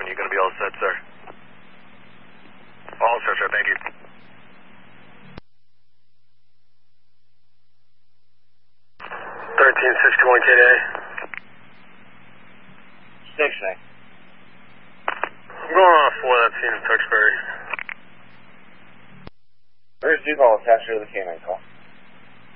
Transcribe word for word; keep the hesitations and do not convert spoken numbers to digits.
You're going to be all set, sir? All set, sir. Thank you. thirteen sixty-one K D A. Six, nine. I'm going on for that scene in Tewksbury. Where's Duval attached to the canine call?